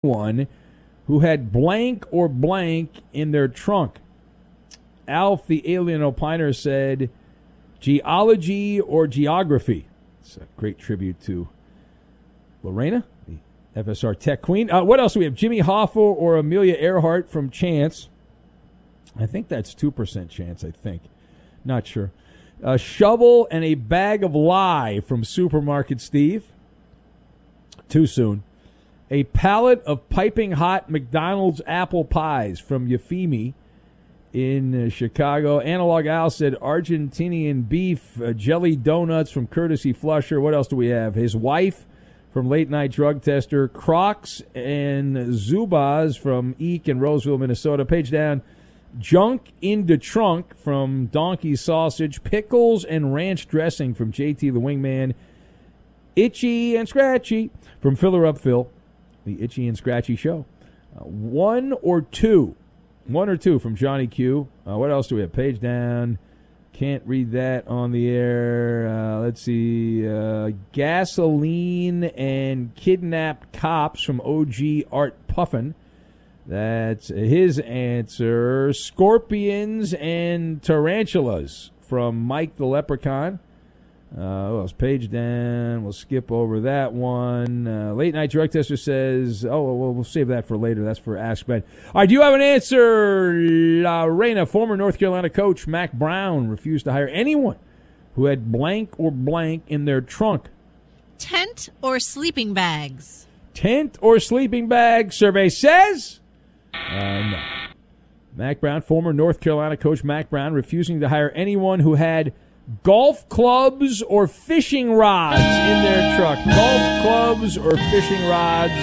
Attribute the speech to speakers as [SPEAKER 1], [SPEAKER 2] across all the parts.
[SPEAKER 1] anyone who had blank or blank in their trunk. Alf, the alien opiner, said geology or geography. It's a great tribute to Lorena, the FSR Tech Queen. What else do we have? Jimmy Hoffa or Amelia Earhart from Chance. I think that's 2% chance, I think. Not sure. A shovel and a bag of lye from Supermarket Steve. Too soon. A pallet of piping hot McDonald's apple pies from Yafimi in Chicago. Analog Al said Argentinian beef, jelly donuts from Courtesy Flusher. What else do we have? His wife from Late Night Drug Tester. Crocs and Zubaz from Eek in Roseville, Minnesota. Page down. Junk in the trunk from Donkey Sausage. Pickles and ranch dressing from JT the Wingman. Itchy and Scratchy from Filler Up Phil. The Itchy and Scratchy Show. One or two from Johnny Q. What else do we have? Page down. Can't read that on the air. Let's see. Gasoline and kidnapped cops from OG Art Puffin. That's his answer. Scorpions and tarantulas from Mike the Leprechaun. What else? Page down. We'll skip over that one. Late Night Drug Tester says, we'll save that for later. That's for Ask Ben. All right, do you have an answer? Lorena, former North Carolina coach Mac Brown refused to hire anyone who had blank or blank in their trunk.
[SPEAKER 2] Tent or sleeping bags?
[SPEAKER 1] Tent or sleeping bag, survey says? No. Mac Brown, former North Carolina coach Mac Brown, refusing to hire anyone who had golf clubs or fishing rods in their truck. Golf clubs or fishing rods.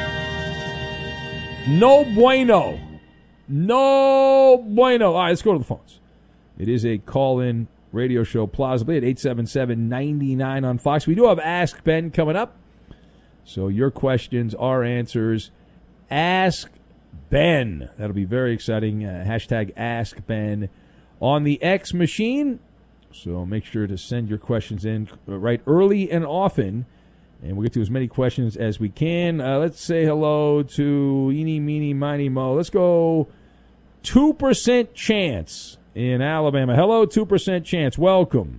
[SPEAKER 1] No bueno. No bueno. All right, let's go to the phones. It is a call-in radio show, plausibly, at 877-99 on Fox. We do have Ask Ben coming up. So your questions, our answers. Ask Ben. That'll be very exciting. Hashtag Ask Ben on the X machine. So make sure to send your questions in right early and often, and we'll get to as many questions as we can. Let's say hello to Eeny, Meeny, Miny, Mo. Let's go 2% chance in Alabama. Hello, 2% chance. Welcome.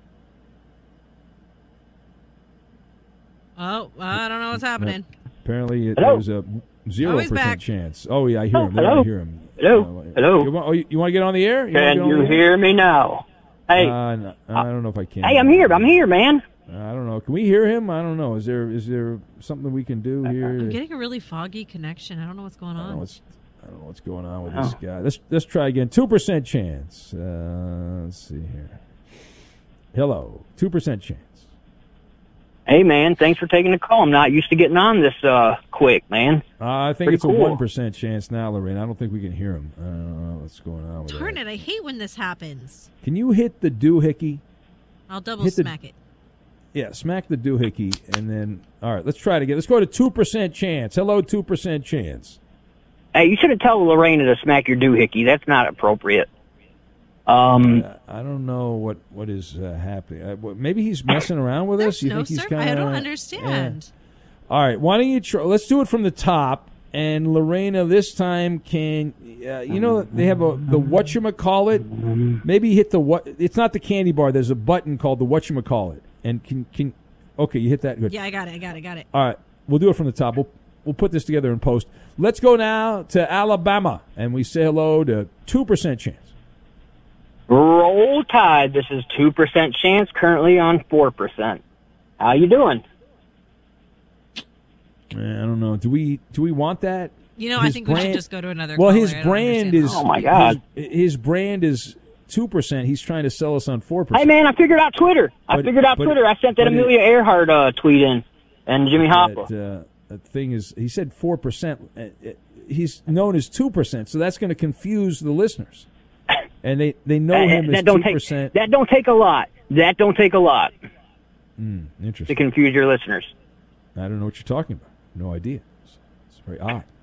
[SPEAKER 2] Oh, I don't know what's happening.
[SPEAKER 1] Apparently there was a 0% chance. Oh, yeah, I hear him.
[SPEAKER 3] Hello.
[SPEAKER 1] I hear him.
[SPEAKER 3] Hello.
[SPEAKER 1] You want to get on the air?
[SPEAKER 3] Can you hear me now? Hey,
[SPEAKER 1] no, I don't know if I can.
[SPEAKER 3] Hey, I'm here, man.
[SPEAKER 1] I don't know. Can we hear him? I don't know. Is there something we can do here?
[SPEAKER 2] I'm getting a really foggy connection. I don't know what's going on.
[SPEAKER 1] I don't know what's going on with this guy. Let's try again. 2% chance. Let's see here. Hello. 2% chance.
[SPEAKER 3] Hey, man. Thanks for taking the call. I'm not used to getting on this quick, man.
[SPEAKER 1] I think
[SPEAKER 3] Pretty
[SPEAKER 1] it's
[SPEAKER 3] cool.
[SPEAKER 1] a 1% chance now, Lorraine. I don't think we can hear him. I don't know what's going on with
[SPEAKER 2] Darn
[SPEAKER 1] that.
[SPEAKER 2] it, I hate when this happens.
[SPEAKER 1] Can you hit the doohickey?
[SPEAKER 2] I'll double smack it.
[SPEAKER 1] Yeah, smack the doohickey, and then, all right, let's try it again. Let's go to 2% chance. Hello, 2% chance.
[SPEAKER 3] Hey, you should have told Lorena to smack your doohickey. That's not appropriate.
[SPEAKER 1] I don't know what is happening. Maybe he's messing around with us. You think he's kind of?
[SPEAKER 2] I don't understand.
[SPEAKER 1] All right, why don't you try? Let's do it from the top. And Lorena, this time can they have the whatchamacallit. Maybe hit the what? It's not the candy bar. There's a button called the whatchamacallit. And can okay, you hit that. Good.
[SPEAKER 2] Yeah, I got it.
[SPEAKER 1] All right, we'll do it from the top. We'll put this together in post. Let's go now to Alabama, and we say hello to 2% chance.
[SPEAKER 3] Roll Tide. This is 2% chance, currently on 4%. How you doing?
[SPEAKER 1] I don't know. Do we want that?
[SPEAKER 2] I think we should just go to another.
[SPEAKER 1] Well,
[SPEAKER 2] caller.
[SPEAKER 1] his brand is.
[SPEAKER 3] Oh my God.
[SPEAKER 1] His brand is 2%. He's trying to sell us on 4%.
[SPEAKER 3] Hey, man, I figured out Twitter. I sent that Amelia Earhart tweet in, and Jimmy Hoffa.
[SPEAKER 1] That thing is, he said 4%. He's known as 2%, so that's going to confuse the listeners. And they know him as 2%.
[SPEAKER 3] That don't take a lot.
[SPEAKER 1] Interesting.
[SPEAKER 3] To confuse your listeners.
[SPEAKER 1] I don't know what you're talking about. No idea. It's very odd. All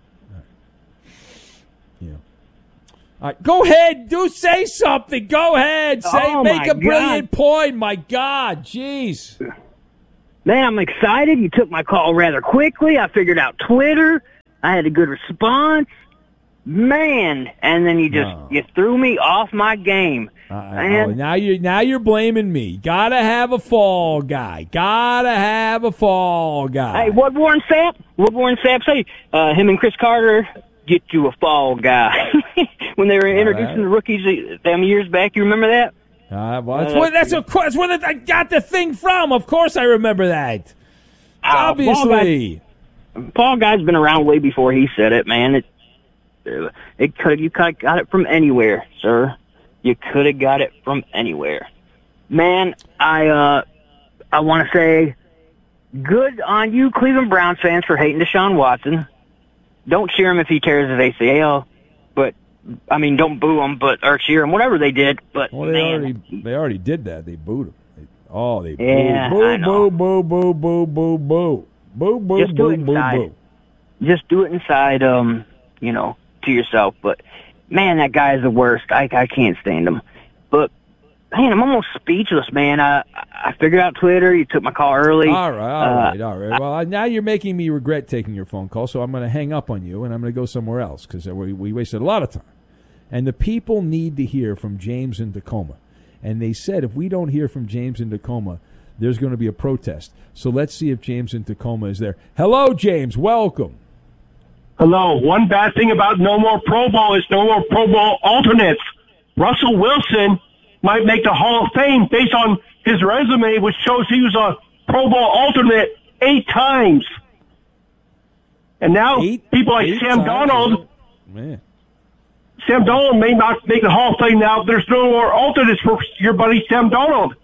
[SPEAKER 1] right. All right, go ahead. Say something. Go ahead. Make a brilliant point. My God. Jeez.
[SPEAKER 3] Man, I'm excited. You took my call rather quickly. I figured out Twitter. I had a good response. Man, and then you threw me off my game.
[SPEAKER 1] Now you're blaming me. Gotta have a fall guy.
[SPEAKER 3] Hey, what Warren Sapp say? Him and Chris Carter get you a fall guy. When they were introducing the rookies them years back, you remember that?
[SPEAKER 1] That's where I got the thing from. Of course, I remember that. Obviously,
[SPEAKER 3] Paul Guy's been around way before he said it, man. You could have got it from anywhere, sir. You could have got it from anywhere. Man, I want to say good on you Cleveland Browns fans for hating Deshaun Watson. Don't cheer him if he tears his ACL, but I mean, don't boo him, or cheer him, whatever they did. But
[SPEAKER 1] they already did that. They booed him. They
[SPEAKER 3] boo,
[SPEAKER 1] boo, boo, boo, boo, boo, boo, boo,
[SPEAKER 3] just do it
[SPEAKER 1] boo,
[SPEAKER 3] inside.
[SPEAKER 1] boo.
[SPEAKER 3] Just do it inside. To yourself. But man, that guy is the worst. I can't stand him. But man, I'm almost speechless, man. I figured out Twitter. You took my call early.
[SPEAKER 1] All right. Well, now you're making me regret taking your phone call, so I'm going to hang up on you and I'm going to go somewhere else because we wasted a lot of time. And the people need to hear from James in Tacoma. And they said if we don't hear from James in Tacoma, there's going to be a protest. So let's see if James in Tacoma is there. Hello, James. Welcome.
[SPEAKER 4] Hello. One bad thing about no more Pro Bowl is no more Pro Bowl alternates. Russell Wilson might make the Hall of Fame based on his resume, which shows he was a Pro Bowl alternate 8 times. And now people like Sam Darnold, Sam Darnold may not make the Hall of Fame now. There's no more alternates for your buddy Sam Darnold.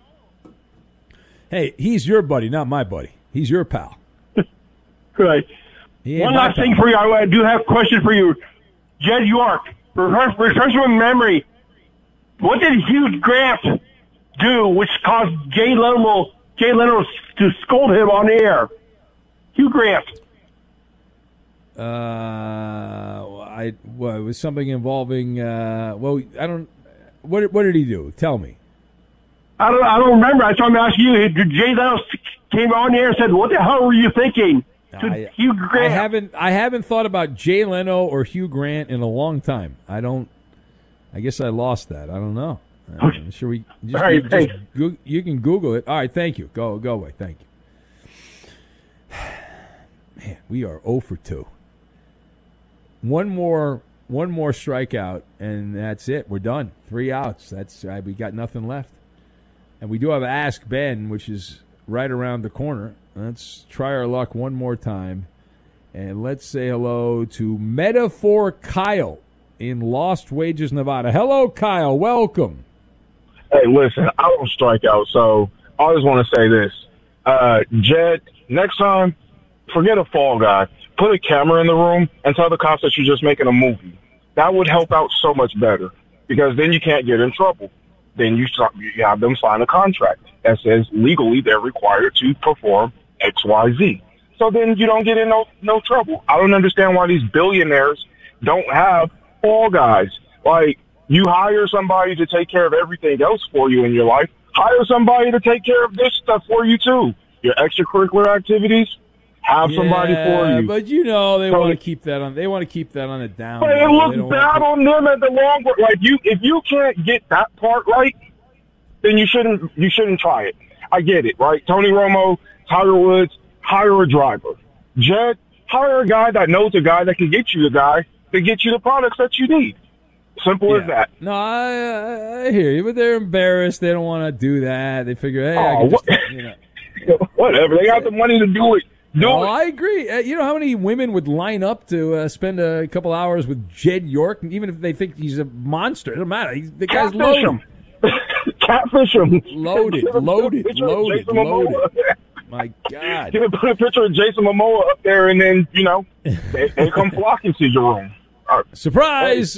[SPEAKER 1] Hey, he's your buddy, not my buddy. He's your pal.
[SPEAKER 4] Right. One last thing for you. I do have a question for you. Jed York, refresh my memory. What did Hugh Grant do which caused Jay Leno to scold him on air? Hugh Grant.
[SPEAKER 1] It was something involving, I don't, what did he do? Tell me.
[SPEAKER 4] I don't remember. I tried to ask you. Jay Leno came on air and said, what the hell were you thinking? Hugh Grant.
[SPEAKER 1] I haven't thought about Jay Leno or Hugh Grant in a long time. I guess I lost that. I don't know. Should we? You can Google it. All right. Thank you. Go away. Thank you. Man, we are 0 for 2. One more strikeout, and that's it. We're done. 3 outs. We got nothing left. And we do have Ask Ben, which is right around the corner. Let's try our luck one more time. And let's say hello to Metaphor Kyle in Lost Wages, Nevada. Hello, Kyle. Welcome.
[SPEAKER 5] Hey, listen, I don't strike out, so I just want to say this. Jed, next time, forget a fall guy. Put a camera in the room and tell the cops that you're just making a movie. That would help out so much better because then you can't get in trouble. Then you have them sign a contract that says legally they're required to perform XYZ. So then you don't get in no trouble. I don't understand why these billionaires don't have fall guys. Like, you hire somebody to take care of everything else for you in your life. Hire somebody to take care of this stuff for you, too. Your extracurricular activities, have somebody for you.
[SPEAKER 1] But they want to keep that on. They want to keep that on a down.
[SPEAKER 5] But it looks bad on them at the long run. Like, if you can't get that part right, then you shouldn't try it. I get it, right? Tony Romo, Tiger Woods, hire a driver. Jed, hire a guy that knows a guy that can get you the guy to get you the products that you need. Simple as that.
[SPEAKER 1] No, I hear you, but they're embarrassed. They don't want to do that. They figure, hey, I can just,
[SPEAKER 5] whatever. They got the money to do it.
[SPEAKER 1] I agree. You know how many women would line up to spend a couple hours with Jed York, even if they think he's a monster? It doesn't matter. The guy's loaded.
[SPEAKER 5] Catfish him.
[SPEAKER 1] Loaded. My God.
[SPEAKER 5] You can put a picture of Jason Momoa up there, and then, they come flocking to your room.
[SPEAKER 1] Surprise!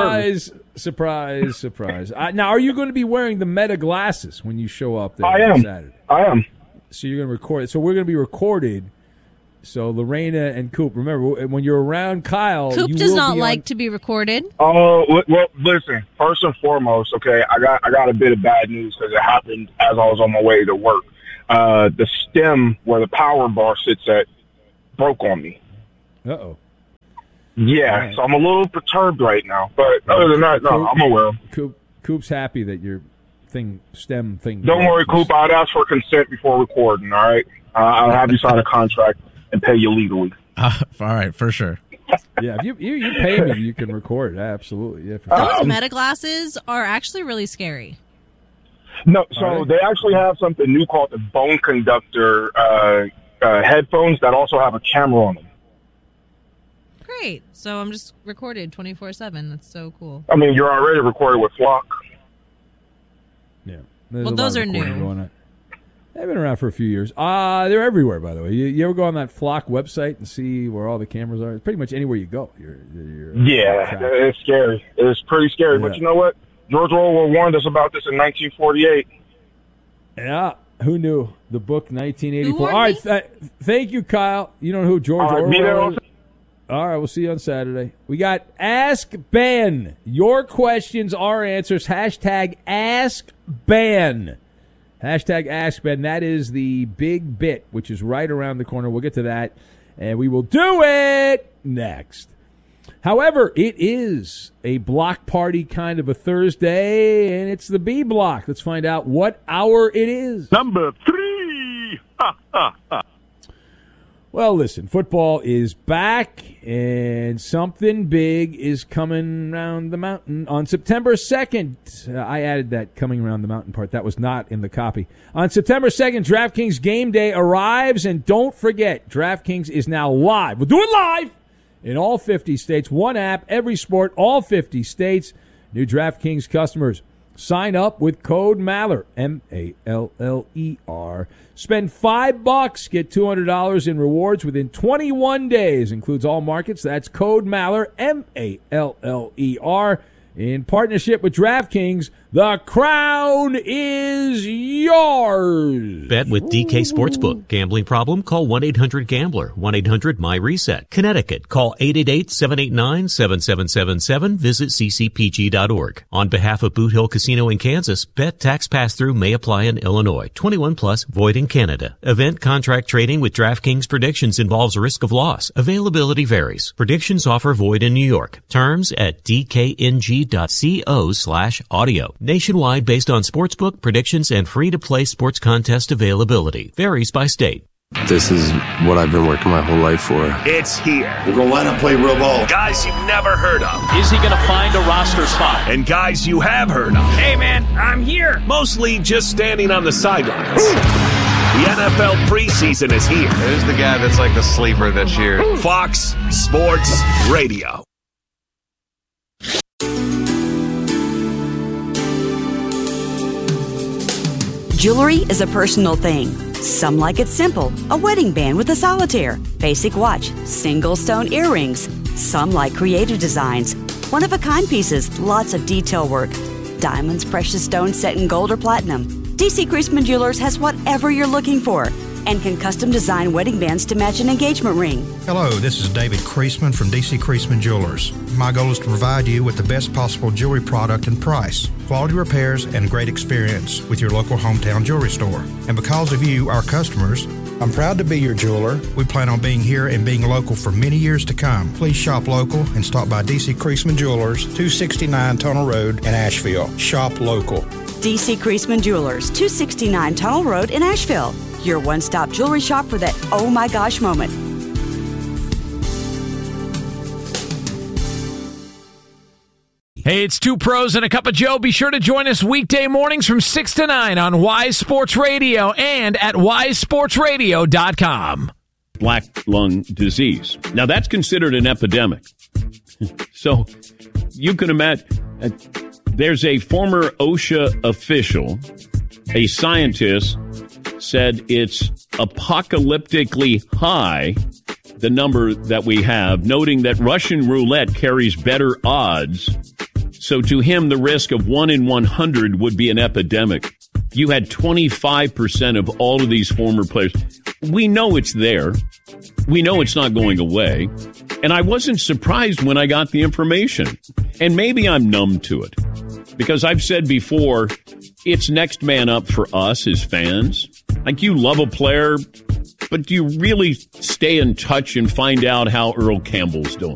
[SPEAKER 1] Now, are you going to be wearing the Meta glasses when you show up there on Saturday?
[SPEAKER 5] I am.
[SPEAKER 1] So you're going to record it. So we're going to be recorded. So Lorena and Coop, remember, when you're around Kyle,
[SPEAKER 2] Coop does not like to be recorded.
[SPEAKER 5] Oh, well, listen. First and foremost, okay, I got a bit of bad news because it happened as I was on my way to work. The stem where the power bar sits at broke on me.
[SPEAKER 1] Uh-oh.
[SPEAKER 5] Yeah, so I'm a little perturbed right now. But other than that, no, I'm aware.
[SPEAKER 1] Coop's happy that your STEM thing.
[SPEAKER 5] Don't worry, Coop. I'd ask for consent before recording, all right? I'll have you sign a contract and pay you legally.
[SPEAKER 6] All right, for sure.
[SPEAKER 1] Yeah, if you pay me, you can record. Absolutely. Yeah, for
[SPEAKER 2] Those
[SPEAKER 1] sure.
[SPEAKER 2] Meta glasses are actually really scary.
[SPEAKER 5] No, so they actually have something new called the Bone Conductor headphones that also have a camera on them.
[SPEAKER 2] Great. So I'm just recorded 24/7. That's so cool.
[SPEAKER 5] I mean, you're already recorded with Flock.
[SPEAKER 1] Yeah.
[SPEAKER 2] Well, those are new.
[SPEAKER 1] They've been around for a few years. They're everywhere, by the way. You ever go on that Flock website and see where all the cameras are? It's pretty much anywhere you go.
[SPEAKER 5] Yeah, it's scary. It's pretty scary. Yeah. But you know what? George Orwell warned us about this in 1948.
[SPEAKER 1] Yeah. Who knew? The book 1984. All right. Thank you, Kyle. You know who George Orwell is? All right, we'll see you on Saturday. We got Ask Ben. Your questions, our answers. Hashtag Ask Ben. Hashtag Ask Ben. That is the big bit, which is right around the corner. We'll get to that, and we will do it next. However, it is a block party kind of a Thursday, and it's the B block. Let's find out what hour it is.
[SPEAKER 4] Number 3.
[SPEAKER 1] Well, listen, football is back, and something big is coming around the mountain on September 2nd. I added that coming around the mountain part. That was not in the copy. On September 2nd, DraftKings Game Day arrives, and don't forget, DraftKings is now live. We'll do it live in all 50 states. One app, every sport, all 50 states. New DraftKings customers. Sign up with code Maller, M-A-L-L-E-R. Spend $5, get $200 in rewards within 21 days. Includes all markets. That's code Maller, M-A-L-L-E-R. In partnership with DraftKings, the crown is yours.
[SPEAKER 7] Bet with DK Sportsbook. Gambling problem? Call 1-800-GAMBLER. 1-800-MY-RESET. Connecticut. Call 888-789-7777. Visit ccpg.org. On behalf of Boot Hill Casino in Kansas, bet tax pass-through may apply in Illinois. 21 plus, void in Canada. Event contract trading with DraftKings predictions involves risk of loss. Availability varies. Predictions offer void in New York. Terms at dkng.co/audio. Nationwide based on sportsbook predictions and free-to-play sports contest availability. Varies by state.
[SPEAKER 8] This is what I've been working my whole life for.
[SPEAKER 9] It's here.
[SPEAKER 10] We're going to line up, play real ball.
[SPEAKER 9] Guys you've never heard of.
[SPEAKER 11] Is he going to find a roster spot?
[SPEAKER 9] And guys you have heard of.
[SPEAKER 11] Hey, man, I'm here.
[SPEAKER 9] Mostly just standing on the sidelines. The NFL preseason is here.
[SPEAKER 12] Who's the guy that's like the sleeper this year?
[SPEAKER 9] Fox Sports Radio.
[SPEAKER 13] Jewelry is a personal thing. Some like it simple, a wedding band with a solitaire, basic watch, single stone earrings. Some like creative designs, one-of-a-kind pieces, lots of detail work. Diamonds, precious stones set in gold or platinum. DC Creasman Jewelers has whatever you're looking for and can custom design wedding bands to match an engagement ring.
[SPEAKER 14] Hello, this is David Creasman from DC Creasman Jewelers. My goal is to provide you with the best possible jewelry product and price, quality repairs, and great experience with your local hometown jewelry store. And because of you, our customers, I'm proud to be your jeweler. We plan on being here and being local for many years to come. Please shop local and stop by DC Creasman Jewelers, 269 Tunnel Road in Asheville. Shop local.
[SPEAKER 13] DC Creasman Jewelers, 269 Tunnel Road in Asheville. Your one-stop jewelry shop for that oh my gosh moment.
[SPEAKER 15] Hey, it's Two Pros and a Cup of Joe. Be sure to join us weekday mornings from 6 to 9 on Wise Sports Radio and at wisesportsradio.com.
[SPEAKER 16] Black lung disease. Now, that's considered an epidemic. So you can imagine there's a former OSHA official, a scientist, said it's apocalyptically high, the number that we have, noting that Russian roulette carries better odds. So to him, the risk of 1 in 100 would be an epidemic. You had 25% of all of these former players. We know it's there. We know it's not going away. And I wasn't surprised when I got the information. And maybe I'm numb to it. Because I've said before, it's next man up for us as fans. Like, you love a player, but do you really stay in touch and find out how Earl Campbell's doing?